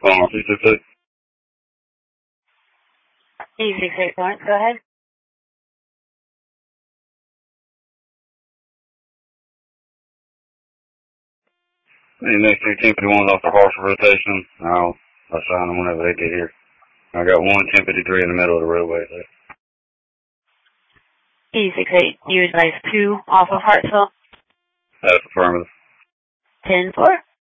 Call 266. E68 Florence, go ahead. The next 1051's off the partial rotation. I'll assign them whenever they get here. I got one 1053 in the middle of the roadway there. E68, you advise 2 off of Hartsville. That's affirmative. 10-4.